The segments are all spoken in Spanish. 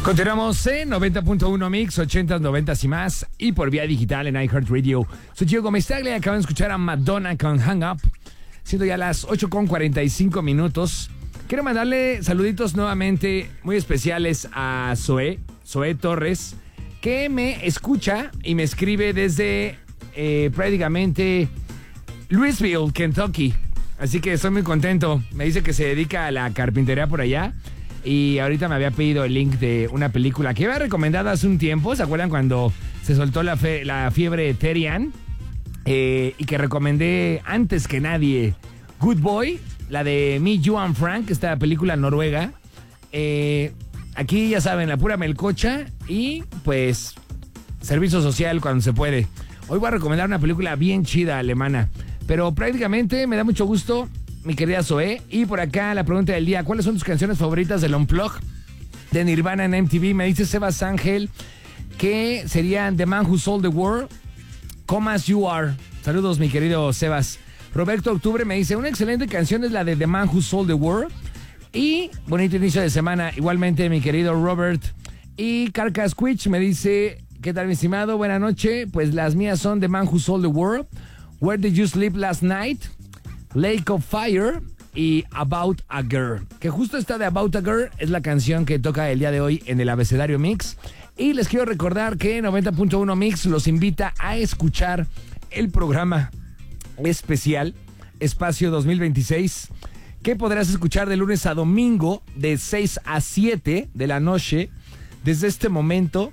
Continuamos en 90.1 Mix, 80s, 90s y más, y por vía digital en iHeartRadio. Soy Gio Gómez Tagle, acaban de escuchar a Madonna con Hang Up, siendo ya las 8:45 minutos. Quiero mandarle saluditos nuevamente muy especiales a Zoe Torres, que me escucha y me escribe desde prácticamente Louisville, Kentucky. Así que estoy muy contento. Me dice que se dedica a la carpintería por allá. Y ahorita me había pedido el link de una película que había recomendado hace un tiempo. ¿Se acuerdan cuando se soltó la fiebre Terian? Y que recomendé antes que nadie Good Boy, la de Me, You and Frank, esta película noruega. Aquí ya saben, la pura melcocha y pues servicio social cuando se puede. Hoy voy a recomendar una película bien chida alemana. Pero prácticamente me da mucho gusto, mi querida Zoe. Y por acá la pregunta del día: ¿cuáles son tus canciones favoritas del Unplugged de Nirvana en MTV? Me dice Sebas Ángel que serían The Man Who Sold the World, Come As You Are. Saludos, mi querido Sebas. Roberto Octubre me dice: una excelente canción es la de The Man Who Sold the World. Y bonito inicio de semana, igualmente, mi querido Robert. Y Carcas Quich me dice: ¿qué tal, mi estimado? Buenas noches. Pues las mías son The Man Who Sold the World, Where Did You Sleep Last Night, Lake of Fire y About a Girl. Que justo esta de About a Girl es la canción que toca el día de hoy en el Abecedario Mix. Y les quiero recordar que 90.1 Mix los invita a escuchar el programa especial Espacio 2026, que podrás escuchar de lunes a domingo de 6 a 7 de la noche desde este momento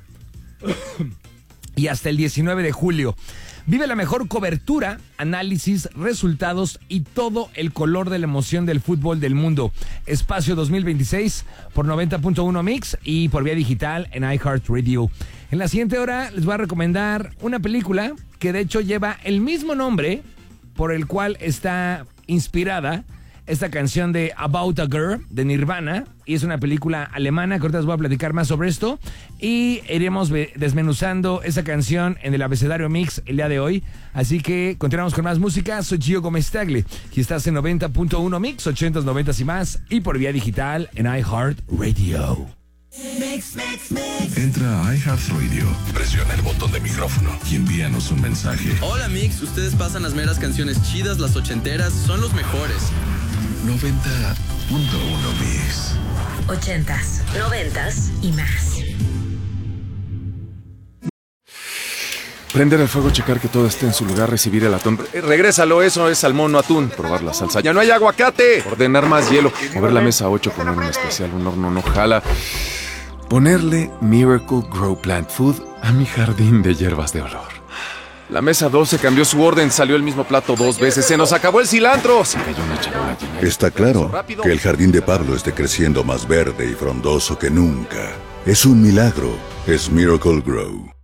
y hasta el 19 de julio. Vive la mejor cobertura, análisis, resultados y todo el color de la emoción del fútbol del mundo. Espacio 2026 por 90.1 Mix y por vía digital en iHeartRadio. En la siguiente hora les voy a recomendar una película que de hecho lleva el mismo nombre por el cual está inspirada esta canción de About a Girl de Nirvana, y es una película alemana que ahorita les voy a platicar más sobre esto y iremos desmenuzando esa canción en el Abecedario Mix el día de hoy. Así que continuamos con más música. Soy Gio Gómez Tagle y estás en 90.1 Mix, 80s, 90s y más, y por vía digital en iHeartRadio. Entra a iHeartRadio, presiona el botón de micrófono y envíanos un mensaje. Hola Mix, ustedes pasan las meras canciones chidas, las ochenteras, son los mejores. 90.1 Mix. 80s, 90s y más. Prender el fuego, checar que todo esté en su lugar, recibir el atún. Regrésalo, eso es salmón, no atún. Probar la salsa. ¡Ya no hay aguacate! Ordenar más hielo. Mover la mesa 8 con un especial. Un horno no jala. Ponerle Miracle Grow Plant Food a mi jardín de hierbas de olor. La mesa 12 cambió su orden, salió el mismo plato 2 veces. ¡Se nos acabó el cilantro! Se cayó una charola llena. Está claro que el jardín de Pablo esté creciendo más verde y frondoso que nunca. Es un milagro. Es Miracle Grow.